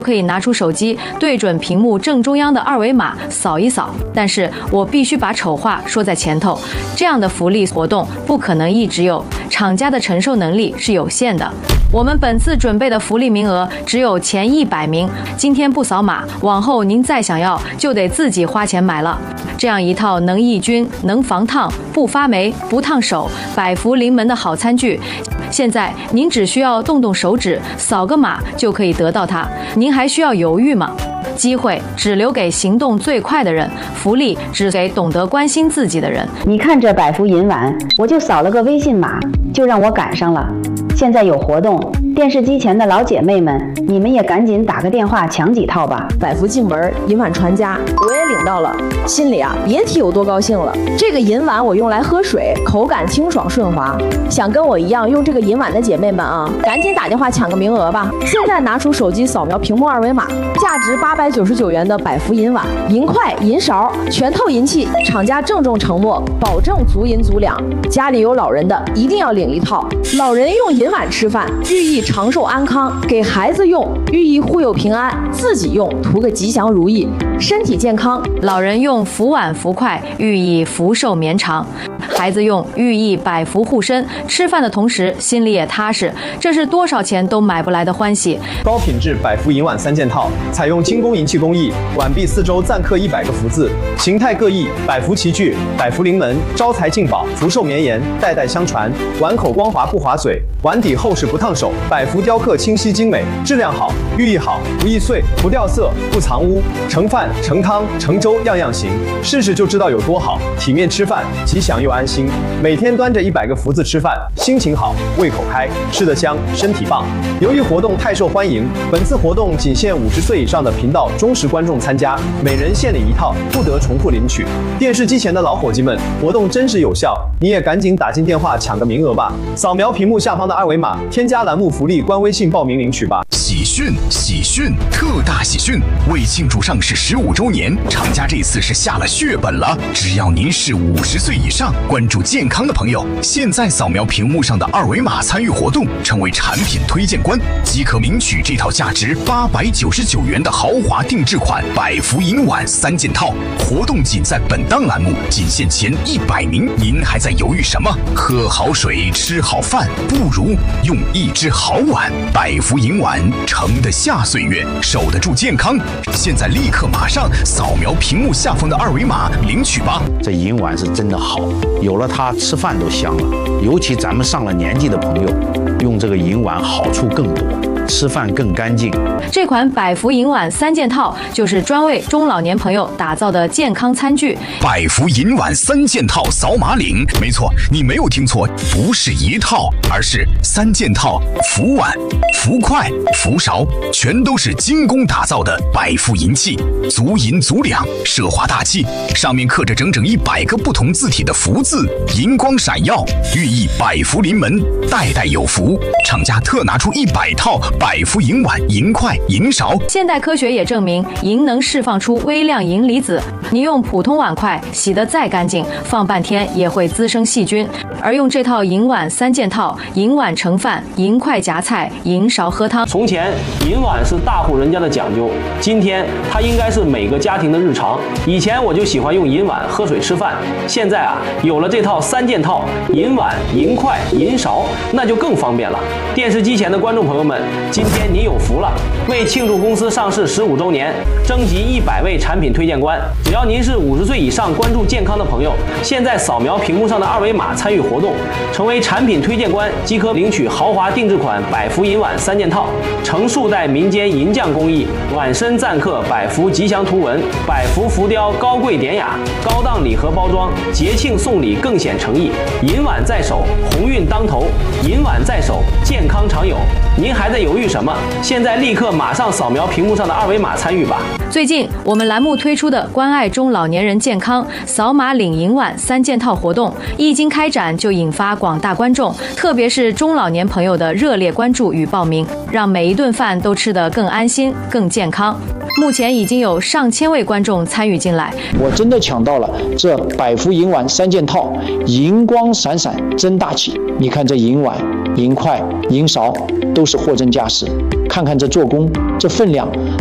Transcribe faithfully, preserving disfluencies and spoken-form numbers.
可以拿出手机对准屏幕正中央的二维码扫一扫。但是我必须把丑话说在前头，这样的福利活动不可能一直有，厂家的承受能力是有限的。我们本次准备的福利名额只有前一百名，今天不扫码，往后您再想要就得自己花钱买了。这样一套能抑菌、能防烫、不发霉、不烫手、百福临门的好餐具，现在您只需要动动手指，扫个码就可以得到它，您还需要犹豫吗？机会只留给行动最快的人，福利只给懂得关心自己的人。 你看这百福银碗，我就扫了个微信码，就让我赶上了。现在有活动，电视机前的老姐妹们，你们也赶紧打个电话抢几套吧。 百福进门，银碗传家，我也领到了，心里啊别提有多高兴了。这个银碗我用来喝水，口感清爽顺滑。想跟我一样用这个银碗的姐妹们啊，赶紧打电话抢个名额吧。现在拿出手机扫描屏幕二维码，价值八百九十九元的百福银碗、银筷、银勺，全套银器，厂家郑重承诺，保证足银足两。家里有老人的一定要领一套，老人用银碗吃饭，寓意长寿安康；给孩子用，寓意护佑平安；自己用，图个吉祥如意，身体健康。 老人用福碗福筷，寓意福寿绵长；孩子用，寓意百福护身。吃饭的同时，心里也踏实，这是多少钱都买不来的欢喜。 高品质百福银碗三件套，采用精工银器工艺，碗壁四周暂刻一百个福字，形态各异，百福齐聚，百福临门，招财进宝，福寿绵延，代代相传。碗口光滑不划嘴，碗底厚实不烫手，百福雕刻清晰精美，质量好，寓意好，不易碎，不掉色，不藏污，盛饭、盛汤、盛粥样样行，试试就知道有多好。体面吃饭，吉祥又安心。每天端着一百个福字吃饭，心情好，胃口开，吃得香，身体棒。由于活动太受欢迎，本次活动仅限五十岁以上的频道忠实观众参加，每人限领一套，不得重复领取。电视机前的老伙计们，活动真实有效，你也赶紧打进电话抢个名额吧！扫描屏幕下方的二维码，添加栏目福利官微信报名领取吧。 喜讯喜讯，特大喜讯！为庆祝上市十五周年，厂家这次是下了血本了。只要您是五十岁以上，关注健康的朋友，现在扫描屏幕上的二维码参与活动，成为产品推荐官，即可领取这套价值八百九十九元的豪华定制款百福银碗三件套。活动仅在本档栏目，仅限前一百名。您还在犹豫什么？喝好水，吃好饭，不如用一只好碗。百福银碗，盛得下岁月，守得住健康。现在立刻马上扫描屏幕下方的二维码领取吧。 这银碗是真的好，有了它吃饭都香了。尤其咱们上了年纪的朋友，用这个银碗好处更多，吃饭更干净。 这款百福银碗三件套就是专为中老年朋友打造的健康餐具。 百福银碗三件套扫码领，没错，你没有听错，不是一套，而是三件套，福碗、福筷、福勺，全都是精工打造的百福银器，足银足两，奢华大气，上面刻着整整一百个不同字体的福字，银光闪耀，寓意百福临门，代代有福。厂家特拿出一百套百福银碗、银筷、银勺。 现代科学也证明，银能释放出微量银离子，你用普通碗筷洗得再干净，放半天也会滋生细菌。而用这套银碗三件套，银碗盛饭，银筷夹菜，银勺喝汤。 从前银碗是大户人家的讲究，今天它应该是每个家庭的日常。以前我就喜欢用银碗喝水吃饭，现在啊有了这套三件套，银碗、银筷、银勺，那就更方便了。电视机前的观众朋友们，今天您有福了！为庆祝公司上市十五周年，征集一百位产品推荐官，只要您是五十岁以上关注健康的朋友，现在扫描屏幕上的二维码参与活动，成为产品推荐官即可领取豪华定制款百福银碗三件套，成数代民间银匠工艺，碗身暂刻百福吉祥图文，百福浮雕高贵典雅，高档礼盒包装，节庆送礼更显诚意。银碗在手，鸿运当头；银碗在手，健康常有。您还在犹豫什么？现在立刻马上扫描屏幕上的二维码参与吧。 最近我们栏目推出的关爱中老年人健康扫码领银碗三件套活动，一经开展就引发广大观众，特别是中老年朋友的热烈关注与报名，让每一顿饭都吃得更安心、更健康。 目前已经有上千位观众参与进来。 我真的抢到了这百福银碗三件套，银光闪闪真大气。你看这银碗、银筷、银勺都是货真价实，看看这做工，这分量。